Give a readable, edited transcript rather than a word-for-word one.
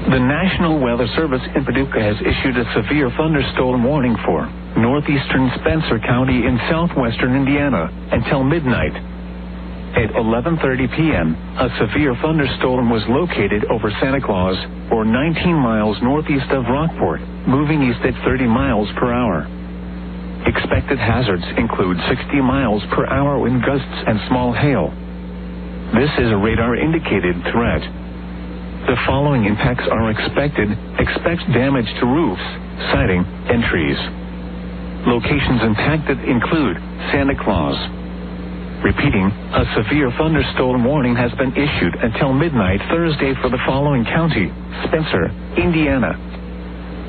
The National Weather Service in Paducah has issued a severe thunderstorm warning for northeastern Spencer County in southwestern Indiana until midnight. At 11:30 p.m., a severe thunderstorm was located over Santa Claus, or 19 miles northeast of Rockport, moving east at 30 miles per hour. Expected hazards include 60 miles per hour wind gusts and small hail. This is a radar-indicated threat. The following impacts are expected. Expect damage to roofs, siding, and trees. Locations impacted include Santa Claus. Repeating, a severe thunderstorm warning has been issued until midnight Thursday for the following county: Spencer, Indiana,